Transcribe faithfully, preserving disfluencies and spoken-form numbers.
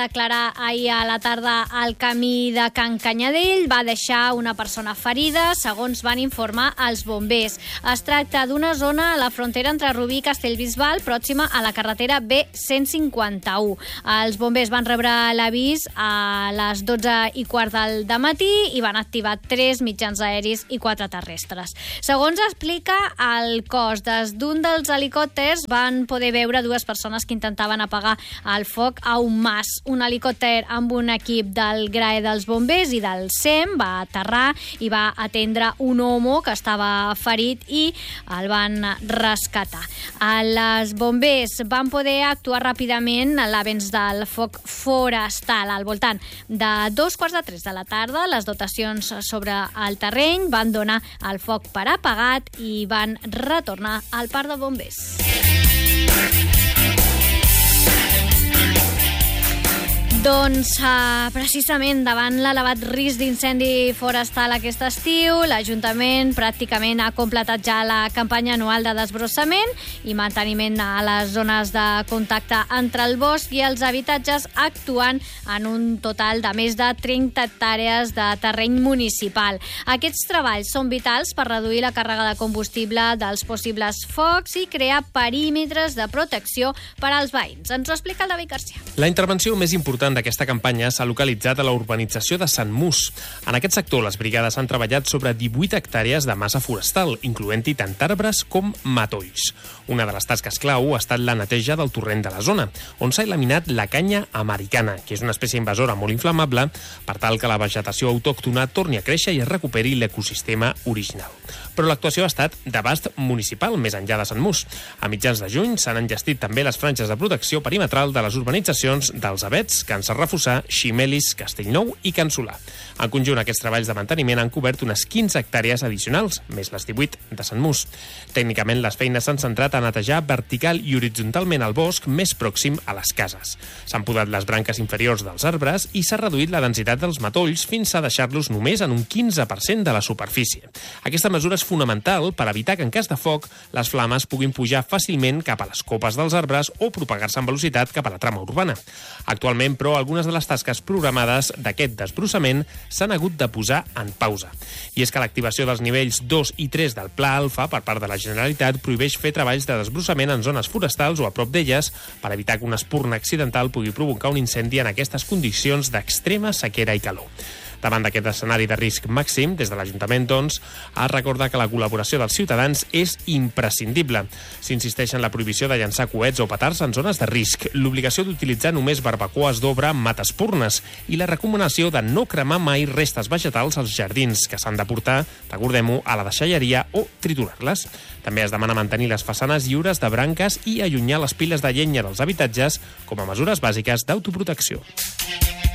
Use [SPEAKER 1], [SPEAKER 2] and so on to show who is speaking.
[SPEAKER 1] declarar ahir a la tarda al camí de Can Canyadell, va deixar una persona ferida, segons van informar els bombers. Es tracta d'una zona a la frontera entre Rubí i Castellbisbal, pròxima a la carretera B cent cinquanta-u. Els bombers van rebre l'avís a les dotze i quart del dematí i van activar tres mitjans aeris i quatre terrestres. Segons explica el cos, des d'un dels helicòpters van poder veure dues persones que intentaven apagar el foc a un mas. Un helicòpter amb un equip del G R A E dels bombers i del S E M va aterrar i va atendre un home que estava ferit i el van rescatar. Els bombers van poder actuar ràpidament a l'avenç del foc forestal. Al voltant de dos quarts de tres de la tarda, les dotacions sobre el terreny van donar el foc per apagat i van retornar al parc de bombers. Doncs uh, precisament davant l'elevat risc d'incendi forestal aquest estiu, l'Ajuntament pràcticament ha completat ja la campanya anual de desbrossament i manteniment a les zones de contacte entre el bosc i els habitatges, actuant en un total de més de trenta hectàrees de terreny municipal. Aquests treballs són vitals per reduir la càrrega de combustible dels possibles focs i crear perímetres de protecció per als veïns. Ens ho explica el David Garcia.
[SPEAKER 2] La intervenció més important d'aquesta campanya s'ha localitzat a la urbanització de Sant Mus. En aquest sector, les brigades han treballat sobre divuit hectàrees de massa forestal, incloent-hi tant arbres com matolls. Una de les tasques clau ha estat la neteja del torrent de la zona, on s'ha eliminat la canya americana, que és una espècie invasora molt inflamable, per tal que la vegetació autòctona torni a créixer i es recuperi l'ecosistema original. Però l'actuació ha estat d'abast municipal, més enllà de Sant Mus. A mitjans de juny s'han enllestit també les franges de protecció perimetral de les urbanitzacions dels Avets, Can Sarrafusà, Ximelis, Castellnou i Can Solà. En conjunt, aquests treballs de manteniment han cobert unes quinze hectàrees addicionals, més les divuit de Sant Mus. Tècnicament, les feines s'han centrat a netejar vertical i horitzontalment el bosc més pròxim a les cases. S'han podat les branques inferiors dels arbres i s'ha reduït la densitat dels matolls fins a deixar-los només en un quinze per cent de la superfície. Aquesta mesura és fonamental per evitar que en cas de foc les flames puguin pujar fàcilment cap a les copes dels arbres o propagar-se amb velocitat cap a la trama urbana. Actualment, però, algunes de les tasques programades d'aquest desbrossament s'han hagut de posar en pausa. I és que l'activació dels nivells dos i tres del Pla Alfa per part de la Generalitat prohibeix fer treballs de desbrossament en zones forestals o a prop d'elles per evitar que una espurna accidental pugui provocar un incendi en aquestes condicions d'extrema sequera i calor. Davant d'aquest escenari de risc màxim, des de l'Ajuntament, doncs, ha recordar que la col·laboració dels ciutadans és imprescindible. S'insisteix en la prohibició de llançar coets o petards en zones de risc, l'obligació d'utilitzar només barbacoes d'obra amb mataespurnes i la recomanació de no cremar mai restes vegetals als jardins, que s'han de portar, recordem-ho, a la deixalleria o triturar-les. També es demana mantenir les façanes lliures de branques i allunyar les piles de llenya dels habitatges com a mesures bàsiques d'autoprotecció.